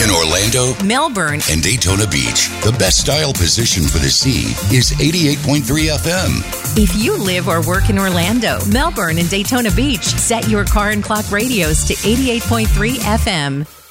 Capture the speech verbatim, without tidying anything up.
In Orlando, Melbourne, and Daytona Beach, the best style position for the sea is eighty-eight point three F M. If you live or work in Orlando, Melbourne, and Daytona Beach, set your car and clock radios to eighty-eight point three F M.